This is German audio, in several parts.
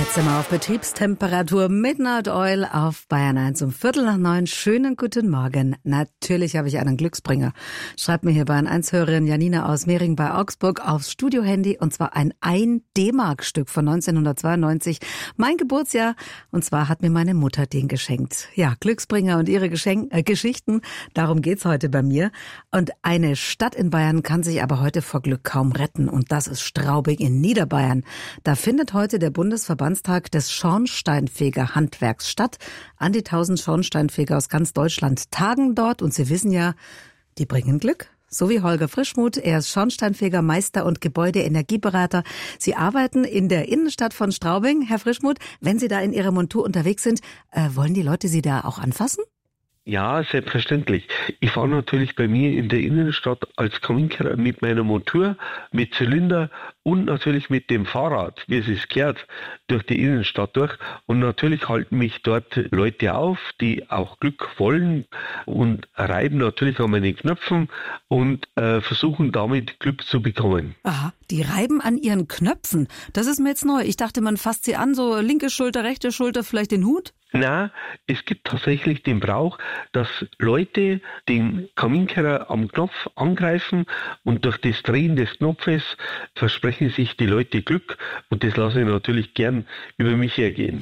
Jetzt sind wir auf Betriebstemperatur Midnight Oil auf Bayern 1 um 8:45. Schönen guten Morgen. Natürlich habe ich einen Glücksbringer. Schreibt mir hier Bayern 1 Hörerin Janina aus Mehring bei Augsburg aufs Studiohandy, und zwar ein 1 D-Mark-Stück von 1992. Mein Geburtsjahr, und zwar hat mir meine Mutter den geschenkt. Ja, Glücksbringer und ihre Geschichten, darum geht's heute bei mir. Und eine Stadt in Bayern kann sich aber heute vor Glück kaum retten, und das ist Straubing in Niederbayern. Da findet heute der Bundesverbandstag des Schornsteinfegerhandwerks statt. An die 1000 Schornsteinfeger aus ganz Deutschland tagen dort, und Sie wissen ja, die bringen Glück. So wie Holger Frischmuth, er ist Schornsteinfeger, Meister und Gebäudeenergieberater. Sie arbeiten in der Innenstadt von Straubing. Herr Frischmuth, wenn Sie da in Ihrer Montur unterwegs sind, wollen die Leute Sie da auch anfassen? Ja, selbstverständlich. Ich fahre natürlich bei mir in der Innenstadt als Kaminkehrer mit meiner Montur, mit Zylinder und natürlich mit dem Fahrrad, wie es sich gehört, durch die Innenstadt durch. Und natürlich halten mich dort Leute auf, die auch Glück wollen und reiben natürlich an meinen Knöpfen und versuchen damit Glück zu bekommen. Aha, die reiben an ihren Knöpfen. Das ist mir jetzt neu. Ich dachte, man fasst sie an, so linke Schulter, rechte Schulter, vielleicht den Hut? Na, es gibt tatsächlich den Brauch, dass Leute den Kaminkehrer am Knopf angreifen, und durch das Drehen des Knopfes versprechen sich die Leute Glück, und das lasse ich natürlich gern über mich hergehen.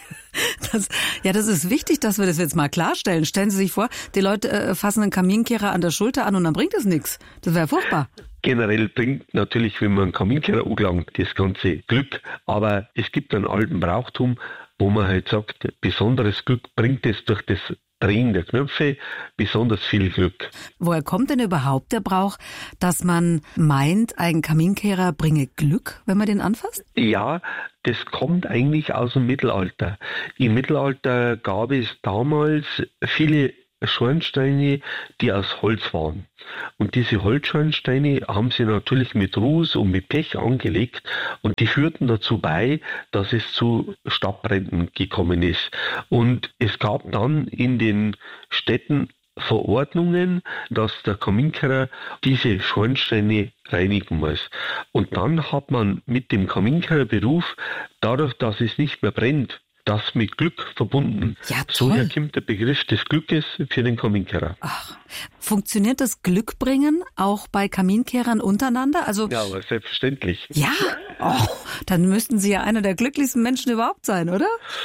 Das ist wichtig, dass wir das jetzt mal klarstellen. Stellen Sie sich vor, die Leute fassen einen Kaminkehrer an der Schulter an und dann bringt es nichts. Das wäre furchtbar. Generell bringt natürlich, wenn man einen Kaminkehrer angelangt, das ganze Glück. Aber es gibt einen alten Brauchtum, wo man halt sagt, besonderes Glück bringt es durch das Drehen der Knöpfe, besonders viel Glück. Woher kommt denn überhaupt der Brauch, dass man meint, ein Kaminkehrer bringe Glück, wenn man den anfasst? Ja, das kommt eigentlich aus dem Mittelalter. Im Mittelalter gab es damals viele Schornsteine, die aus Holz waren. Und diese Holzschornsteine haben sie natürlich mit Ruß und mit Pech angelegt, und die führten dazu bei, dass es zu Stadtbränden gekommen ist. Und es gab dann in den Städten Verordnungen, dass der Kaminkehrer diese Schornsteine reinigen muss. Und dann hat man mit dem Kaminkehrer-Beruf, dadurch, dass es nicht mehr brennt, das mit Glück verbunden. Ja, so kommt der Begriff des Glückes für den Kaminkehrer. Ach, funktioniert das Glückbringen auch bei Kaminkehrern untereinander? Ja, aber selbstverständlich. Ja? Oh, dann müssten Sie ja einer der glücklichsten Menschen überhaupt sein, oder?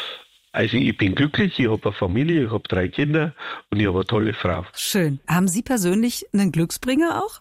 Also ich bin glücklich, ich habe eine Familie, ich habe 3 Kinder und ich habe eine tolle Frau. Schön. Haben Sie persönlich einen Glücksbringer auch?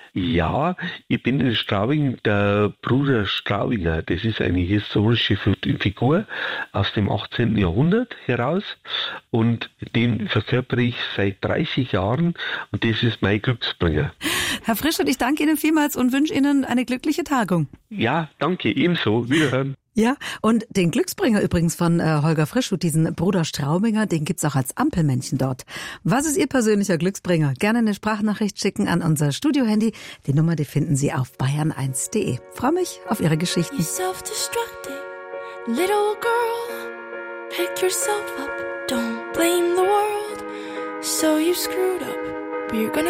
Ja, ich bin in Straubing der Bruder Straubinger. Das ist eine historische Figur aus dem 18. Jahrhundert heraus, und den verkörpere ich seit 30 Jahren, und das ist mein Glücksbringer. Herr Frischmuth, ich danke Ihnen vielmals und wünsche Ihnen eine glückliche Tagung. Ja, danke, ebenso. Wiederhören. Ja, und den Glücksbringer übrigens von Holger Frischmuth, diesen Bruder Straubinger, den gibt's auch als Ampelmännchen dort. Was ist Ihr persönlicher Glücksbringer? Gerne eine Sprachnachricht schicken an unser Studiohandy. Die Nummer, die finden Sie auf bayern1.de. Freue mich auf Ihre Geschichten. You self-destructing little girl, pick yourself up, don't blame the world. So you screwed up, but you're gonna